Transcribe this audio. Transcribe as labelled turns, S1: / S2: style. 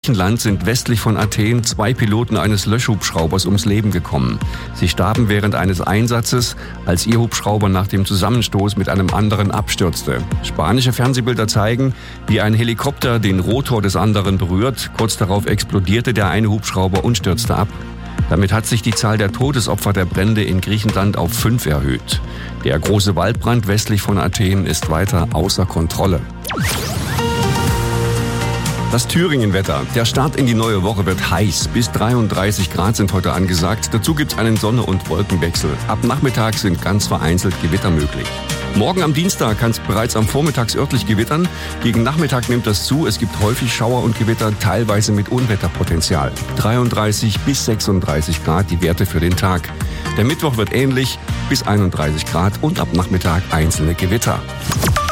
S1: Griechenland sind westlich von Athen 2 Piloten eines Löschhubschraubers ums Leben gekommen. Sie starben während eines Einsatzes, als ihr Hubschrauber nach dem Zusammenstoß mit einem anderen abstürzte. Spanische Fernsehbilder zeigen, wie ein Helikopter den Rotor des anderen berührt. Kurz darauf explodierte der eine Hubschrauber und stürzte ab. Damit hat sich die Zahl der Todesopfer der Brände in Griechenland auf 5 erhöht. Der große Waldbrand westlich von Athen ist weiter außer Kontrolle. Das Thüringen-Wetter. Der Start in die neue Woche wird heiß. Bis 33 Grad sind heute angesagt. Dazu gibt es einen Sonne- und Wolkenwechsel. Ab Nachmittag sind ganz vereinzelt Gewitter möglich. Morgen am Dienstag kann es bereits am Vormittags örtlich gewittern. Gegen Nachmittag nimmt das zu. Es gibt häufig Schauer und Gewitter, teilweise mit Unwetterpotenzial. 33 bis 36 Grad die Werte für den Tag. Der Mittwoch wird ähnlich, bis 31 Grad und ab Nachmittag einzelne Gewitter.